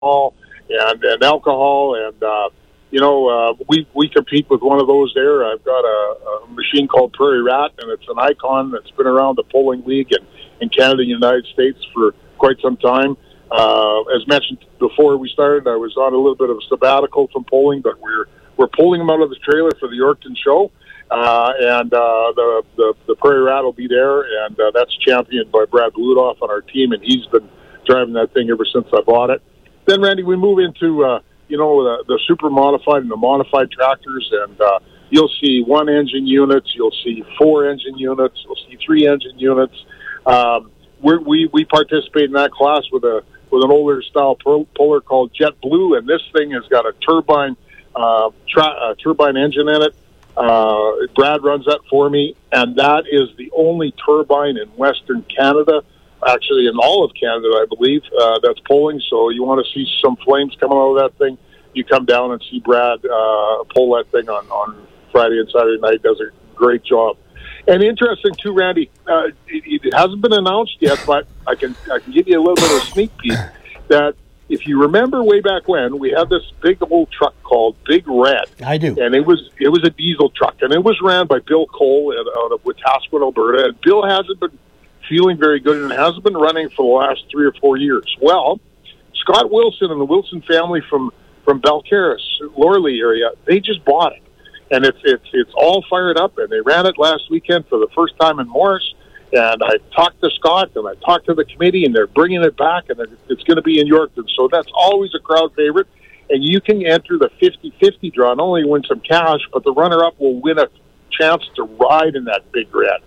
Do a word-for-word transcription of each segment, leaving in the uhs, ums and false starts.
and, and alcohol. And, uh, you know, uh, we, we compete with one of those there. I've got a, a machine called Prairie Rat, and it's an icon that's been around the polling league in, in Canada and the United States for quite some time. Uh, as mentioned before we started, I was on a little bit of a sabbatical from polling, but we're we're pulling them out of the trailer for the Yorkton show, uh, and uh, the, the the Prairie Rat will be there, and uh, that's championed by Brad Bludoff on our team, and he's been driving that thing ever since I bought it. Then, Randy, we move into uh, you know the, the super modified and the modified tractors, and uh, you'll see one engine units, you'll see four engine units, you'll see three engine units. Um, we're, we we participate in that class with a with an older style puller called Jet Blue, and this thing has got a turbine uh, tra- uh, turbine engine in it. Uh, Brad runs that for me, and that is the only turbine in Western Canada, actually in all of Canada, I believe, uh, that's pulling. So you want to see some flames coming out of that thing, you come down and see Brad uh, pull that thing on, on Friday and Saturday night. Does a great job. And interesting too, Randy, uh, it, it hasn't been announced yet, but I can I can give you a little bit of a sneak peek that if you remember way back when, we had this big old truck called Big Red. I do. And it was it was a diesel truck, and it was ran by Bill Cole out of Wetaskiwin, Alberta. And Bill hasn't been feeling very good and hasn't been running for the last three or four years. Well, Scott Wilson and the Wilson family from, from Belcaris, Lorley area, they just bought it. And it's it's it's all fired up, and they ran it last weekend for the first time in Morris. And I talked to Scott, and I talked to the committee, and they're bringing it back, and it's going to be in Yorkton. So that's always a crowd favorite. And you can enter the fifty-fifty draw, not only win some cash, but the runner-up will win a chance to ride in that Big Red.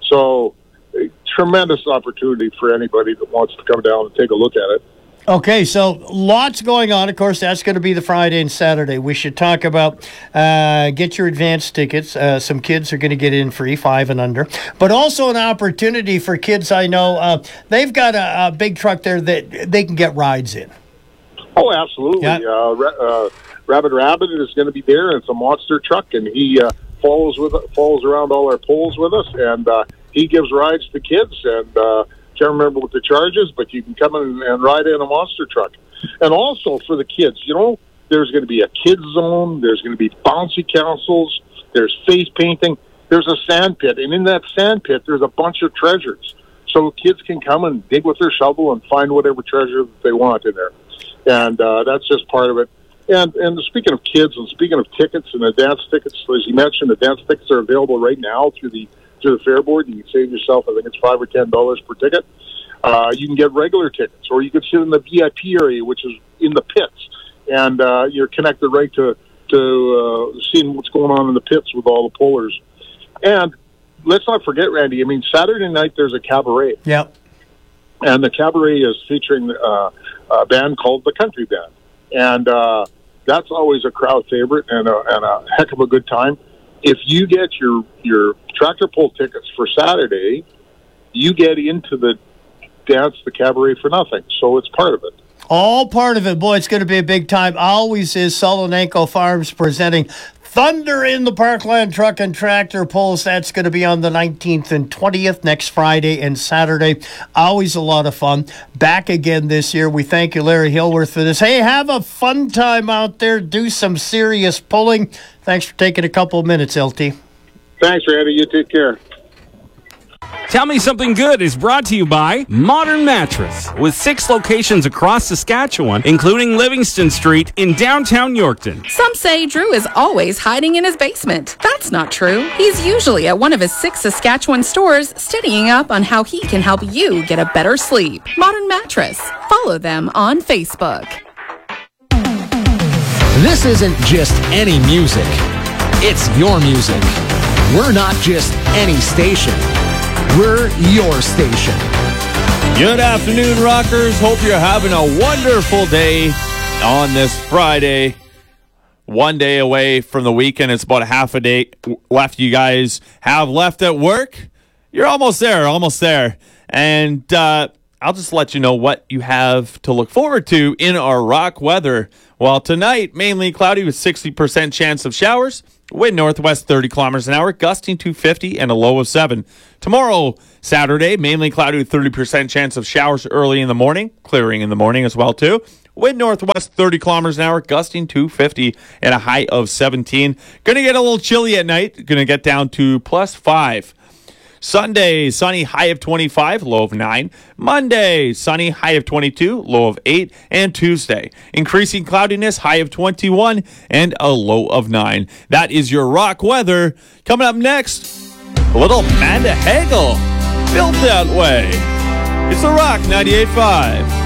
So a tremendous opportunity for anybody that wants to come down and take a look at it. Okay, so lots going on. Of course, that's going to be the Friday and Saturday. We should talk about uh, get your advance tickets. Uh, some kids are going to get in free, five and under. But also an opportunity for kids I know. Uh, they've got a, a big truck there that they can get rides in. Oh, absolutely. Yeah. Uh, uh, Rabbit Rabbit is going to be there. It's a monster truck, and he uh, follows with follows around all our polls with us, and uh, he gives rides to kids, and uh can't remember what the charge is, but you can come in and ride in a monster truck. And also for the kids, you know, there's going to be a kids zone, there's going to be bouncy councils, there's face painting, there's a sand pit, and in that sand pit there's a bunch of treasures. So kids can come and dig with their shovel and find whatever treasure that they want in there. And uh, that's just part of it. And and speaking of kids and speaking of tickets and advance tickets, as you mentioned, advance tickets are available right now through the through the Fair Board. You can save yourself, I think it's five or ten dollars per ticket. Uh, you can get regular tickets, or you can sit in the V I P area, which is in the pits, and uh, you're connected right to to uh, seeing what's going on in the pits with all the pullers. And let's not forget, Randy. I mean, Saturday night there's a cabaret. Yep. And the cabaret is featuring uh, a band called the Country Band, and uh, that's always a crowd favorite and a, and a heck of a good time. If you get your, your tractor pull tickets for Saturday, you get into the dance, the cabaret, for nothing. So it's part of it. All part of it. Boy, it's going to be a big time. Always is Solonenko Farms presenting Thunder in the Parkland Truck and Tractor Pulls. That's going to be on the nineteenth and twentieth, next Friday and Saturday. Always a lot of fun. Back again this year. We thank you, Larry Hillworth, for this. Hey, have a fun time out there. Do some serious pulling. Thanks for taking a couple of minutes, L T. Thanks, Randy. You take care. Tell Me Something Good is brought to you by Modern Mattress, with six locations across Saskatchewan, including Livingston Street in downtown Yorkton. Some say Drew is always hiding in his basement. That's not true. He's usually at one of his six Saskatchewan stores, studying up on how he can help you get a better sleep. Modern Mattress. Follow them on Facebook. This isn't just any music. It's your music. We're not just any station. We're your station. Good afternoon, rockers. Hope you're having a wonderful day on this Friday. One day away from the weekend. It's about a half a day left you guys have left at work. You're almost there, almost there. And uh, I'll just let you know what you have to look forward to in our rock weather. Well, tonight, mainly cloudy with sixty percent chance of showers. Wind northwest thirty kilometers an hour, gusting to fifty and a low of seven. Tomorrow, Saturday, mainly cloudy with thirty percent chance of showers early in the morning, clearing in the morning as well, too. Wind northwest thirty kilometers an hour, gusting to fifty and a high of seventeen. Going to get a little chilly at night. Going to get down to plus five. Sunday, sunny, high of twenty-five, low of nine. Monday, sunny, high of twenty-two, low of eight. And Tuesday, increasing cloudiness, high of twenty-one and a low of nine. That is your rock weather. Coming up next, a little Amanda Hagel, Built That Way. It's the Rock ninety-eight point five.